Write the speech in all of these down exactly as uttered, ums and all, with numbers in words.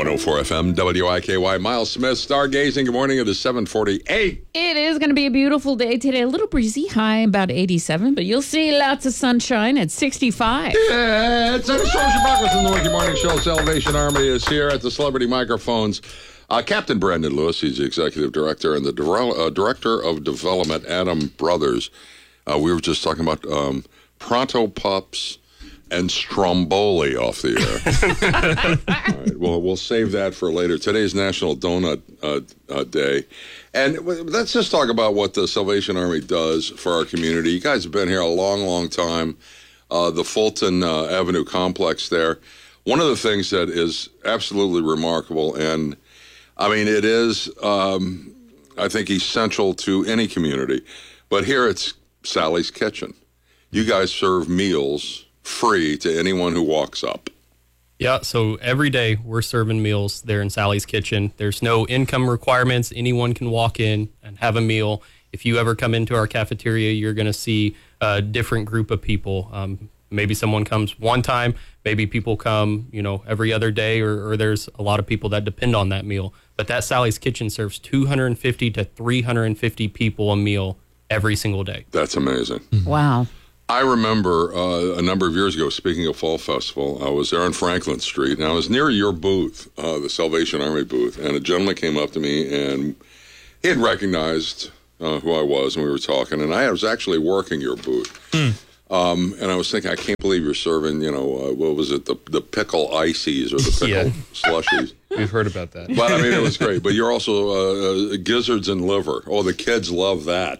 one oh four F M, W I K Y. Miles Smith, stargazing. Good morning. It is seven forty-eight. It is going to be a beautiful day today. A little breezy, high about eighty-seven, but you'll see lots of sunshine at sixty-five. Yeah, it's Eddie Social Breakfast in the Wiki Morning Show. Salvation Army is here at the Celebrity Microphones. Uh, Captain Brandon Lewis, he's the executive director, and the de- uh, director of development, Adam Brothers. Uh, we were just talking about um, Pronto Pups and Stromboli off the air. All right, well, we'll save that for later. Today's National Donut uh, uh, Day. And let's just talk about what the Salvation Army does for our community. You guys have been here a long, long time. Uh, the Fulton uh, Avenue complex there. One of the things that is absolutely remarkable, and I mean, it is, um, I think, essential to any community. But here it's Sally's Kitchen. You guys serve meals free to anyone who walks up. Yeah, so every day we're serving meals there in Sally's Kitchen. There's no income requirements. Anyone can walk in and have a meal. If you ever come into our cafeteria, you're going to see a different group of people. Um, maybe someone comes one time, maybe people come, you know, every other day, or, or there's a lot of people that depend on that meal. But that Sally's Kitchen serves two hundred fifty to three hundred fifty people a meal every single day. That's amazing. Wow. I remember uh, a number of years ago, speaking of Fall Festival, I was there on Franklin Street, and I was near your booth, uh, the Salvation Army booth, and a gentleman came up to me, and he had recognized uh, who I was, and we were talking, and I was actually working your booth. Mm. Um, and I was thinking, I can't believe you're serving, you know, uh, what was it, the the pickle ices or the pickle yeah. slushies. We've heard about that. But, I mean, it was great. But you're also uh, uh, gizzards and liver. Oh, the kids love that.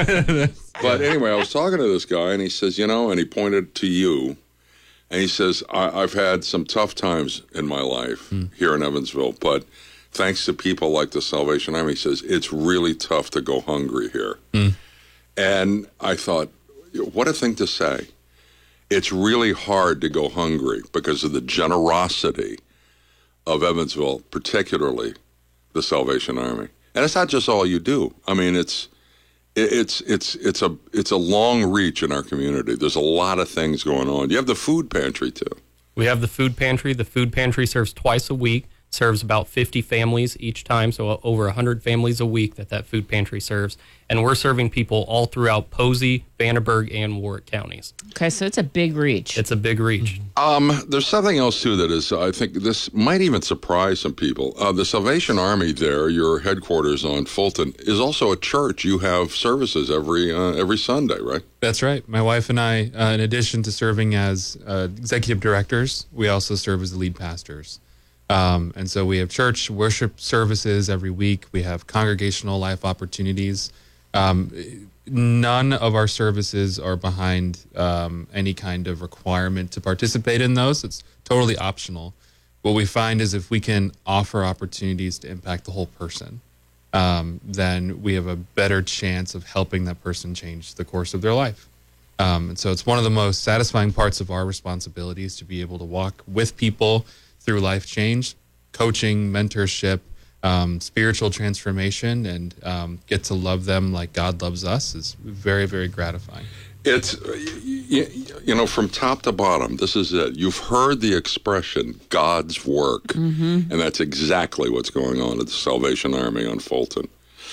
But anyway, I was talking to this guy, and he says, you know, and he pointed to you, and he says, I- I've had some tough times in my life mm. here in Evansville, but thanks to people like the Salvation Army, he says, it's really tough to go hungry here. Mm. And I thought, what a thing to say. It's really hard to go hungry because of the generosity of Evansville, particularly the Salvation Army. And it's not just all you do. I mean, it's it's it's it's a it's a long reach in our community. There's a lot of things going on. You have the food pantry too. We have the food pantry. The food pantry serves twice a week. Serves about fifty families each time, so over one hundred families a week that that food pantry serves. And we're serving people all throughout Posey, Vanderburgh, and Warwick counties. Okay, so it's a big reach. It's a big reach. Um, there's something else, too, that is, I think this might even surprise some people. Uh, the Salvation Army there, your headquarters on Fulton, is also a church. You have services every uh, every Sunday, right? That's right. My wife and I, uh, in addition to serving as uh, executive directors, we also serve as the lead pastors. Um, and so we have church worship services every week. We have congregational life opportunities. Um, none of our services are behind um, any kind of requirement to participate in those. It's totally optional. What we find is if we can offer opportunities to impact the whole person, um, then we have a better chance of helping that person change the course of their life. Um, and so it's one of the most satisfying parts of our responsibilities to be able to walk with people through life change, coaching, mentorship, um, spiritual transformation, and um, get to love them like God loves us is very, very gratifying. It's, you, you know, from top to bottom, this is it. You've heard the expression, God's work, mm-hmm. and that's exactly what's going on at the Salvation Army on Fulton.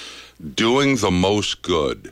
Doing the most good.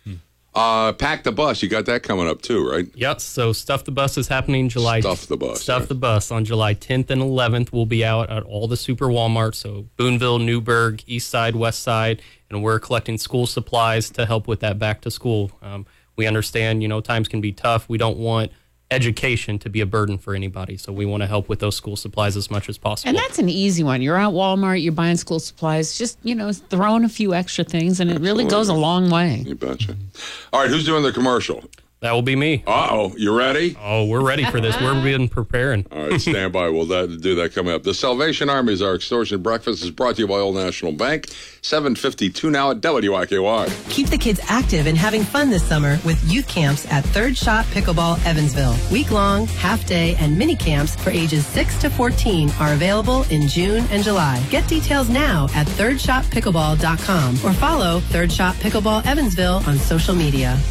Uh, Pack the Bus, you got that coming up too, right? Yep, so Stuff the Bus is happening July... Stuff the Bus. Stuff right? the Bus on July tenth and eleventh. We'll be out at all the super Walmarts, so Boonville, Newburgh, East Side, West Side, and we're collecting school supplies to help with that back to school. Um, we understand, you know, times can be tough. We don't want education to be a burden for anybody, so we want to help with those school supplies as much as possible. And that's an easy one. You're at Walmart, you're buying school supplies, just, you know, throwing a few extra things, and it Absolutely. really goes a long way. You betcha. All right, who's doing the commercial? That will be me. Uh-oh, you ready? Oh, we're ready for this. We're been preparing. All right, stand by. We'll that, do that coming up. The Salvation Army is our extortion breakfast. Is brought to you by Old National Bank. seven fifty-two now at W I K Y. Keep the kids active and having fun this summer with youth camps at Third Shot Pickleball Evansville. Week-long, half-day, and mini camps for ages six to fourteen are available in June and July. Get details now at third shot pickleball dot com or follow Third Shot Pickleball Evansville on social media.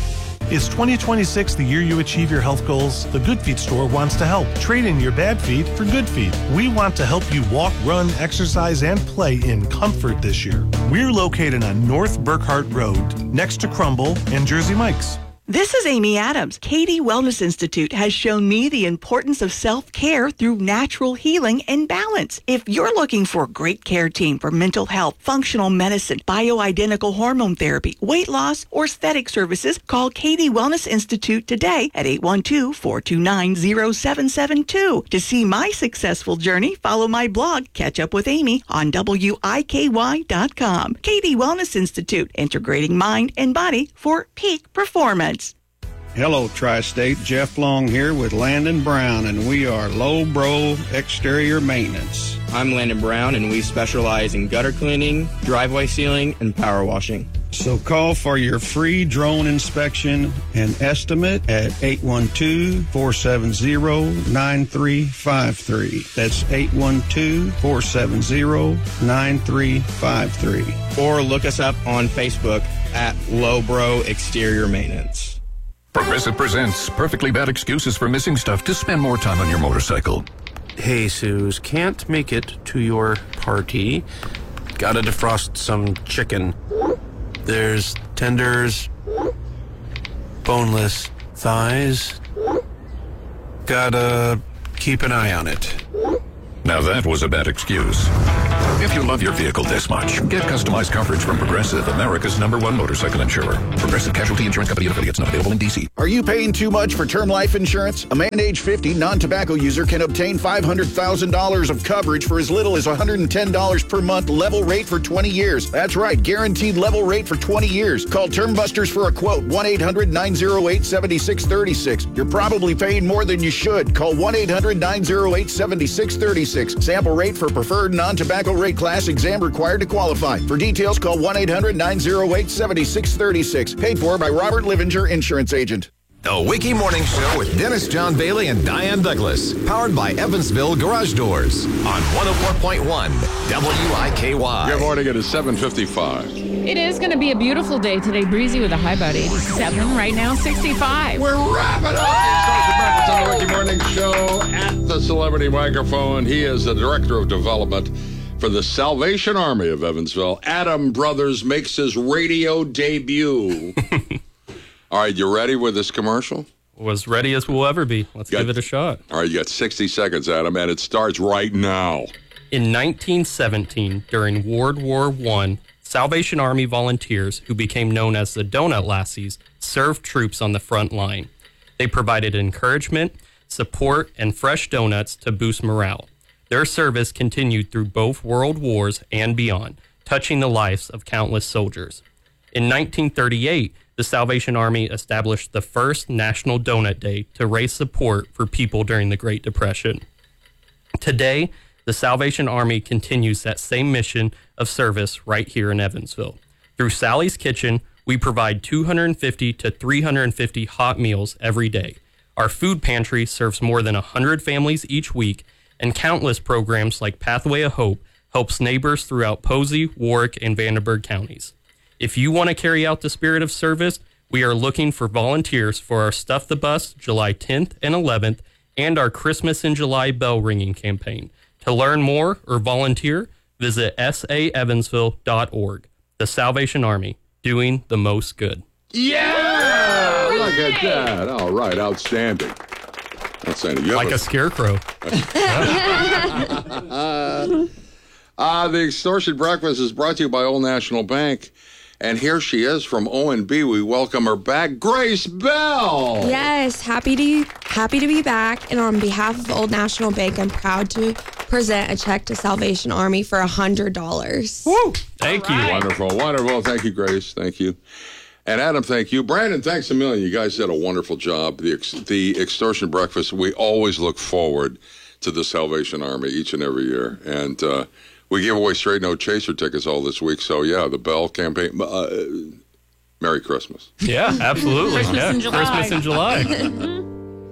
Is twenty twenty-six the year you achieve your health goals? The Good Feet store wants to help. Trade in your bad feet for good feet. We want to help you walk, run, exercise, and play in comfort this year. We're located on North Burkhart Road, next to Crumble and Jersey Mike's. This is Amy Adams. Katie Wellness Institute has shown me the importance of self-care through natural healing and balance. If you're looking for a great care team for mental health, functional medicine, bioidentical hormone therapy, weight loss, or aesthetic services, call Katie Wellness Institute today at eight one two, four two nine, zero seven seven two. To see my successful journey, follow my blog, Catch Up with Amy, on W I K Y dot com. Katie Wellness Institute, integrating mind and body for peak performance. Hello, Tri-State. Jeff Long here with Landon Brown, and we are Low Bro Exterior Maintenance. I'm Landon Brown, and we specialize in gutter cleaning, driveway sealing, and power washing. So call for your free drone inspection and estimate at eight one two, four seven zero, nine three five three. That's eight one two, four seven zero, nine three five three. Or look us up on Facebook at Low Bro Exterior Maintenance. Progressive presents Perfectly Bad Excuses for Missing Stuff to spend more time on your motorcycle. Hey, Suze, can't make it to your party. Gotta defrost some chicken. There's tenders, boneless thighs. Gotta keep an eye on it. Now that was a bad excuse. If you love your vehicle this much, get customized coverage from Progressive, America's number one motorcycle insurer. Progressive Casualty Insurance Company and affiliates, not available in D C. Are you paying too much for term life insurance? A man age fifty, non-tobacco user can obtain five hundred thousand dollars of coverage for as little as one hundred ten dollars per month, level rate for twenty years. That's right, guaranteed level rate for twenty years. Call Term Busters for a quote, one eight hundred, nine oh eight, seven six three six. You're probably paying more than you should. Call one eight hundred, nine oh eight, seven six three six. Sample rate for preferred non-tobacco rate class, exam required to qualify. For details, call one eight hundred, nine oh eight, seven six three six. Paid for by Robert Livinger, insurance agent. The Wiki Morning Show with Dennis John Bailey and Diane Douglas. Powered by Evansville Garage Doors on one oh four point one W I K Y. Good morning. It is seven fifty-five. It is going to be a beautiful day today. Breezy with a high about eighty-seven. Right now, sixty-five. We're wrapping up the breakfast on the Wiki Morning Show at the Celebrity Microphone. He is the Director of Development for the Salvation Army of Evansville. Adam Brothers makes his radio debut. All right, you ready with this commercial? Was ready as we'll ever be. Let's got, give it a shot. All right, you got sixty seconds, Adam, and it starts right now. In nineteen seventeen, during World War One, Salvation Army volunteers, who became known as the Donut Lassies, served troops on the front line. They provided encouragement, support, and fresh donuts to boost morale. Their service continued through both world wars and beyond, touching the lives of countless soldiers. In nineteen thirty-eight, the Salvation Army established the first National Donut Day to raise support for people during the Great Depression. Today, the Salvation Army continues that same mission of service right here in Evansville. Through Sally's Kitchen, we provide two hundred fifty to three hundred fifty hot meals every day. Our food pantry serves more than one hundred families each week, and countless programs like Pathway of Hope helps neighbors throughout Posey, Warwick, and Vanderburgh counties. If you want to carry out the spirit of service, we are looking for volunteers for our Stuff the Bus July tenth and eleventh and our Christmas in July bell ringing campaign. To learn more or volunteer, visit s a evansville dot org. The Salvation Army, doing the most good. Yeah! Look at that. All right, outstanding. Outstanding. You like a, a scarecrow. uh, the Extortion Breakfast is brought to you by Old National Bank. And here she is from O N B. We welcome her back, Grace Bell. Yes, happy to happy to be back. And on behalf of Old National Bank, I'm proud to present a check to Salvation Army for one hundred dollars. Woo! Thank All you. Right. Wonderful, wonderful. Thank you, Grace. Thank you. And Adam, thank you. Brandon, thanks a million. You guys did a wonderful job. The, ex- the Extortion Breakfast, we always look forward to the Salvation Army each and every year. And, uh, we give away straight no chaser tickets all this week. So, yeah, the Bell campaign. Uh, Merry Christmas. Yeah, absolutely. Christmas yeah. in July. Christmas in July.